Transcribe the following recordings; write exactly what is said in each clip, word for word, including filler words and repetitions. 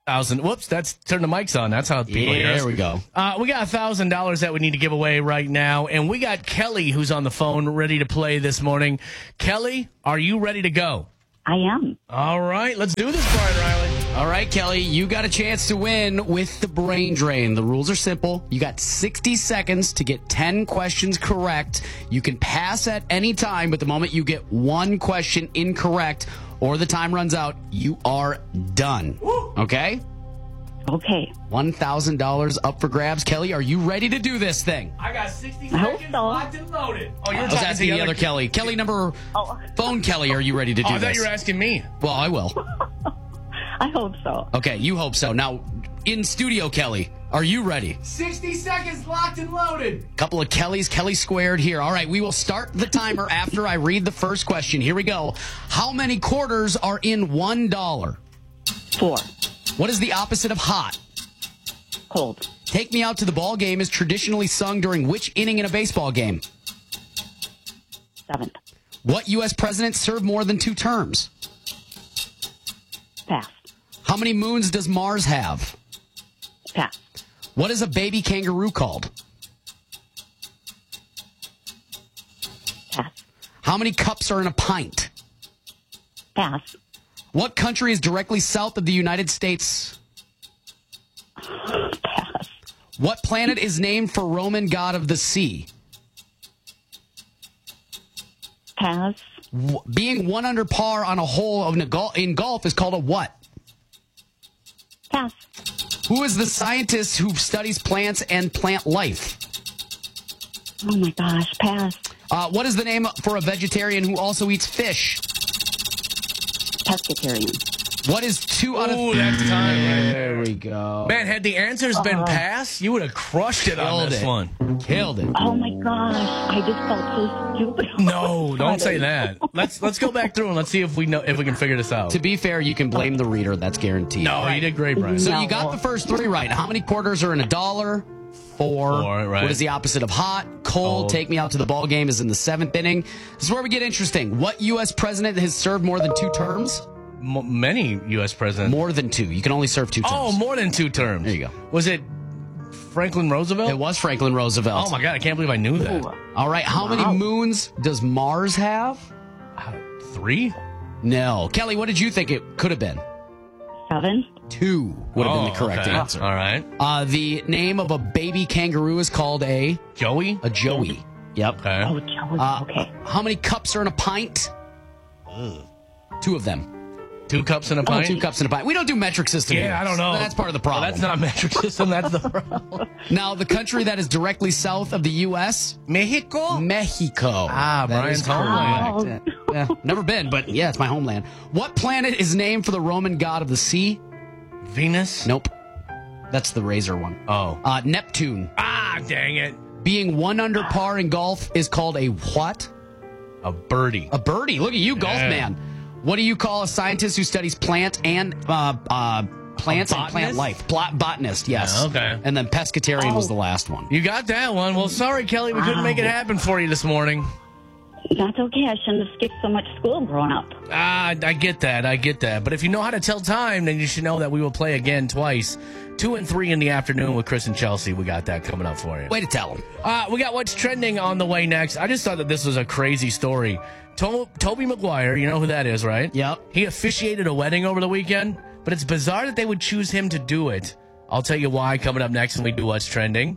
Thousand. Whoops, that's turn the mics on. That's how people Yeah, hear us. there we go. Uh, we got a thousand dollars that we need to give away right now, and we got Kelly who's on the phone ready to play this morning. Kelly, are you ready to go? I am. All right, let's do this, Brian Riley. All right, Kelly, you got a chance to win with the brain drain. The rules are simple. You got sixty seconds to get ten questions correct. You can pass at any time, but the moment you get one question incorrect or the time runs out, you are done. Okay? Okay. one thousand dollars up for grabs. Kelly, are you ready to do this thing? I got sixty I hope seconds so. locked and loaded. Oh, you're I was talking to asking the other Kelly. Kelly number Oh. phone Kelly, are you ready to do Oh, I this? thought you were asking me. Well, I will. I hope so. Okay, you hope so. Now, in studio, Kelly, are you ready? sixty seconds locked and loaded. Couple of Kellys, Kelly squared here. All right, we will start the timer after I read the first question. Here we go. How many quarters are in one dollar? Four. What is the opposite of hot? Cold. Take Me Out to the Ball Game is traditionally sung during which inning in a baseball game? Seventh. What U S president served more than two terms? Pass. How many moons does Mars have? Pass. What is a baby kangaroo called? Pass. How many cups are in a pint? Pass. What country is directly south of the United States? Pass. What planet is named for Roman god of the sea? Pass. W- being one under par on a hole of gol- in golf is called a what? Pass. Who is the scientist who studies plants and plant life? Oh my gosh. Pass. Uh, what is the name for a vegetarian who also eats fish? Pescatarian. What is two out of Ooh, that's time. There we go. Man, had the answers been passed, you would have crushed it on Killed this it. one. Killed it. Oh my gosh. I just felt so stupid. No, don't say that. Let's let's go back through and let's see if we know if we can figure this out. To be fair, you can blame the reader. That's guaranteed. No, you did great, Brian. So No. you got the first three right. How many quarters are in a dollar? Four. Four, right. What is the opposite of hot? Cold. Cold. Take Me Out to the Ball Game is in the seventh inning. This is where we get interesting. What U S president has served more than two terms? M- many U S presidents. More than two. You can only serve two terms. Oh, more than two terms. There you go. Was it Franklin Roosevelt? It was Franklin Roosevelt. Oh my God, I can't believe I knew that. Ooh. All right. How Wow. many moons does Mars have? Uh, Three? No. Kelly, what did you think it could have been? Seven. Two would have been the Oh, correct okay. answer. All right. Uh, the name of a baby kangaroo is called a Joey? a joey. Yep. Okay. Oh, Joey. Uh, Okay. How many cups are in a pint? Two of them. Two cups in a Oh, pint? two cups in a pint. We don't do metric system here. Yeah, I don't know. That's part of the Well, problem. that's not a metric system. That's the problem. Now, the country that is directly south of the U S, Mexico? Mexico. Ah, That Brian's is correct. homeland. Yeah, never been, but yeah, it's my homeland. What planet is named for the Roman god of the sea? Venus? Nope. That's the razor one. Oh. Uh, Neptune. Ah, dang it. Being one under par in golf is called a what? A birdie. A birdie. Look at you, golf Yeah. man. What do you call a scientist who studies plant and uh, uh, plants and plant botanist? life? Plot, botanist, yes. Yeah, okay. And then pescatarian was the last one. You got that one. Well, sorry, Kelly. We couldn't make it happen for you this morning. That's okay. I shouldn't have skipped so much school growing up. Ah, I get that. I get that. But if you know how to tell time, then you should know that we will play again twice. Two and three in the afternoon with Chris and Chelsea. We got that coming up for you. Way to tell him. Uh, we got what's trending on the way next. I just thought that this was a crazy story. To- Toby Maguire, you know who that is, right? Yep. He officiated a wedding over the weekend, but it's bizarre that they would choose him to do it. I'll tell you why coming up next when we do what's trending.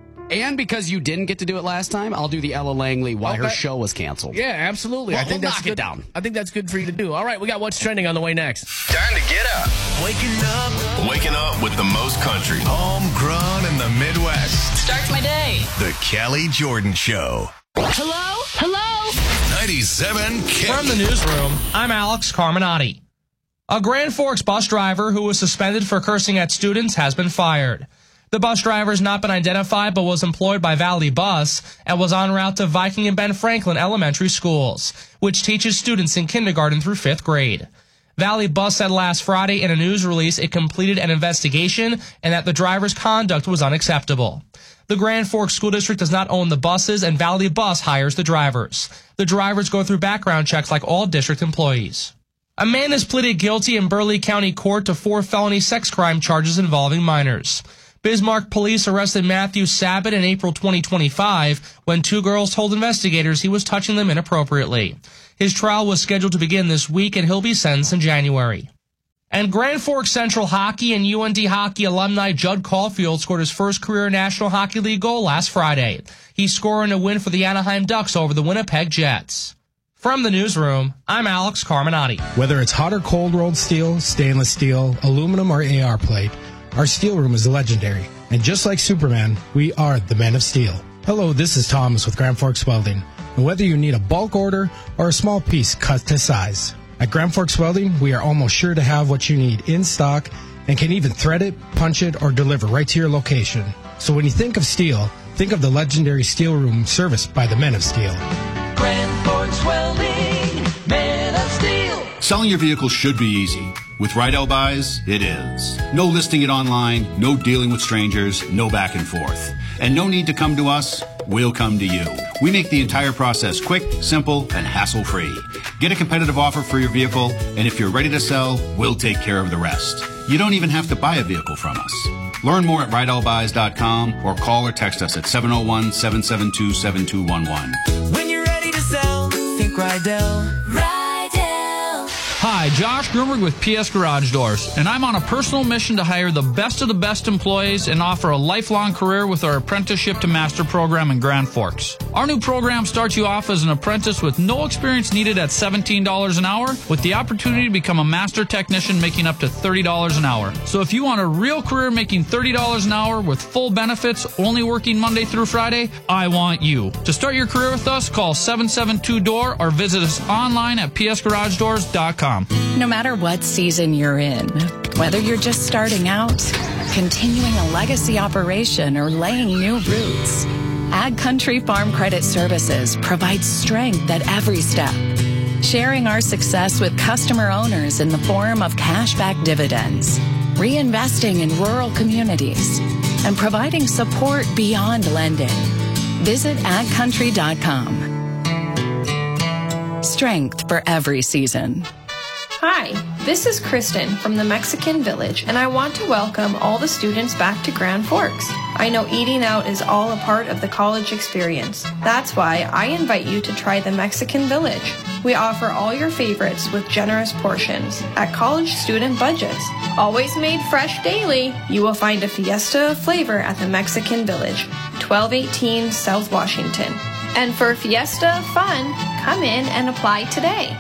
And because you didn't get to do it last time, I'll do the Ella Langley why her Okay. show was canceled. Yeah, absolutely. Well, I think we'll that's knock it good. down. I think that's good for you to do. All right, we got what's trending on the way next. Time to get up. Waking up. Waking up with the most country. Homegrown in the Midwest. Starts my day. The Kelly Jordan Show. Hello? Hello? ninety-seven K. From the newsroom, I'm Alex Carminati. A Grand Forks bus driver who was suspended for cursing at students has been fired. The bus driver has not been identified but was employed by Valley Bus and was en route to Viking and Ben Franklin elementary schools, which teaches students in kindergarten through fifth grade. Valley Bus said last Friday in a news release it completed an investigation and that the driver's conduct was unacceptable. The Grand Forks School District does not own the buses, and Valley Bus hires the drivers. The drivers go through background checks like all district employees. A man has pleaded guilty in Burleigh County Court to four felony sex crime charges involving minors. Bismarck police arrested Matthew Sabat in April twenty twenty-five when two girls told investigators he was touching them inappropriately. His trial was scheduled to begin this week, and he'll be sentenced in January. And Grand Forks Central Hockey and U N D Hockey alumni Judd Caulfield scored his first career National Hockey League goal last Friday. He scored in a win for the Anaheim Ducks over the Winnipeg Jets. From the newsroom, I'm Alex Carminati. Whether it's hot or cold rolled steel, stainless steel, aluminum, or A R plate, our steel room is legendary. And just like Superman, we are the Men of Steel. Hello, this is Thomas with Grand Forks Welding. And whether you need a bulk order or a small piece cut to size, at Grand Forks Welding, we are almost sure to have what you need in stock and can even thread it, punch it, or deliver right to your location. So when you think of steel, think of the legendary steel room serviced by the Men of Steel. Grand Forks Welding, Men of Steel. Selling your vehicle should be easy. With Rydell Buys, it is. No listing it online, no dealing with strangers, no back and forth. And no need to come to us, we'll come to you. We make the entire process quick, simple, and hassle-free. Get a competitive offer for your vehicle, and if you're ready to sell, we'll take care of the rest. You don't even have to buy a vehicle from us. Learn more at rydell buys dot com or call or text us at seven oh one, seven seven two, seven two one one. When you're ready to sell, think Rydell. Rydell. Hi, Josh Grumberg with P S Garage Doors, and I'm on a personal mission to hire the best of the best employees and offer a lifelong career with our Apprenticeship to Master program in Grand Forks. Our new program starts you off as an apprentice with no experience needed at seventeen dollars an hour, with the opportunity to become a master technician making up to thirty dollars an hour. So if you want a real career making thirty dollars an hour with full benefits, only working Monday through Friday, I want you. To start your career with us, call seven seven two D O O R or visit us online at p s garage doors dot com. No matter what season you're in, whether you're just starting out, continuing a legacy operation, or laying new roots, Ag Country Farm Credit Services provides strength at every step, sharing our success with customer owners in the form of cashback dividends, reinvesting in rural communities, and providing support beyond lending. Visit ag country dot com. Strength for every season. Hi, this is Kristen from the Mexican Village, and I want to welcome all the students back to Grand Forks. I know eating out is all a part of the college experience. That's why I invite you to try the Mexican Village. We offer all your favorites with generous portions at college student budgets. Always made fresh daily, you will find a fiesta of flavor at the Mexican Village, twelve eighteen South Washington. And for Fiesta fun, come in and apply today.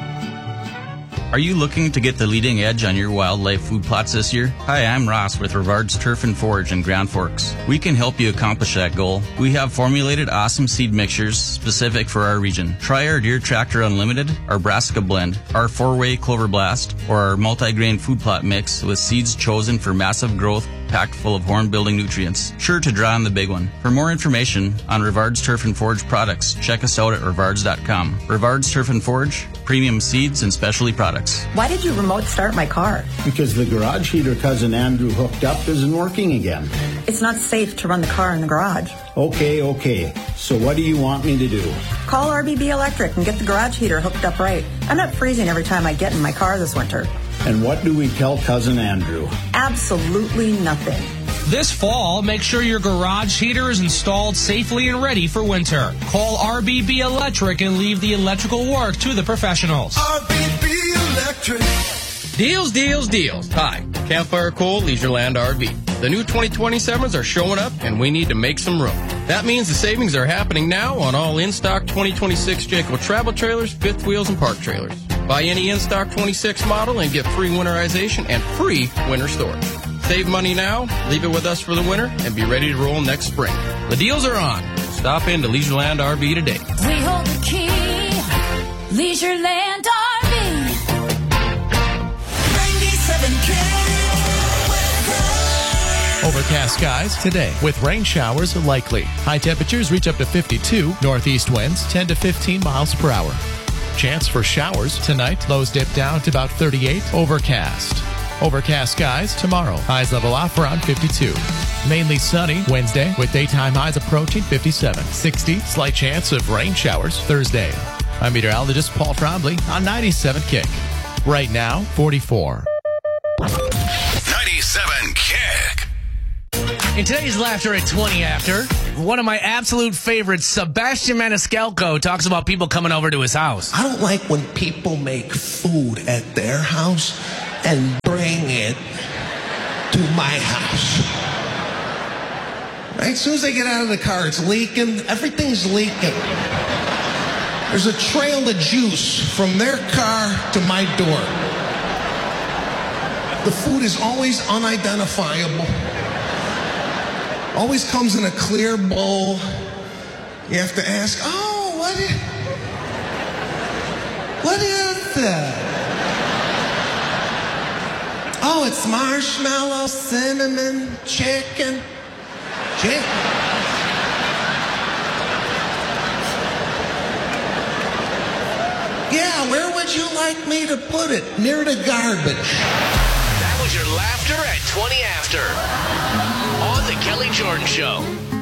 Are you looking to get the leading edge on your wildlife food plots this year? Hi, I'm Ross with Rivard's Turf and Forage in Grand Forks. We can help you accomplish that goal. We have formulated awesome seed mixtures specific for our region. Try our Deer Tractor Unlimited, our Brassica Blend, our four-way Clover Blast, or our multi-grain food plot mix with seeds chosen for massive growth packed full of horn-building nutrients. Sure to draw on the big one. For more information on Rivard's Turf and Forage products, check us out at rivards dot com. Rivard's Turf and Forage, premium seeds and specialty products. Why did you remote start my car? Because the garage heater Cousin Andrew hooked up isn't working again. It's not safe to run the car in the garage. Okay, okay. So what do you want me to do? Call R B B Electric and get the garage heater hooked up right. I'm not freezing every time I get in my car this winter. And what do we tell Cousin Andrew? Absolutely nothing. This fall, make sure your garage heater is installed safely and ready for winter. Call R B B Electric and leave the electrical work to the professionals. R B B Electric. Deals, deals, deals. Hi, Campfire Coal, Leisureland R V. The new twenty twenty-sevens are showing up, and we need to make some room. That means the savings are happening now on all in-stock twenty twenty-six Jayco travel trailers, fifth wheels, and park trailers. Buy any in-stock twenty-six model and get free winterization and free winter storage. Save money now, leave it with us for the winter, and be ready to roll next spring. The deals are on. Stop into Leisureland R V today. We hold the key. Leisureland R V. ninety-seven K. Overcast skies today with rain showers likely. High temperatures reach up to fifty-two. Northeast winds ten to fifteen miles per hour. Chance for showers tonight. Lows dip down to about thirty-eight. Overcast. Overcast skies tomorrow. Highs level off around fifty-two. Mainly sunny Wednesday with daytime highs approaching fifty-seven. sixty. Slight chance of rain showers Thursday. I'm meteorologist Paul Trombley on ninety-seven Kick. Right now, forty-four. ninety-seven Kick. In today's Laughter at twenty After, one of my absolute favorites, Sebastian Maniscalco, talks about people coming over to his house. I don't like when people make food at their house and bring it to my house. Right? As soon as they get out of the car, it's leaking. Everything's leaking. There's a trail of juice from their car to my door. The food is always unidentifiable. Always comes in a clear bowl. You have to ask, oh, what is, what is that? Oh, it's marshmallow, cinnamon, chicken. Chicken. Yeah, where would you like me to put it? Near the garbage. That was your Laughter at twenty After on The Kelly Jordan Show.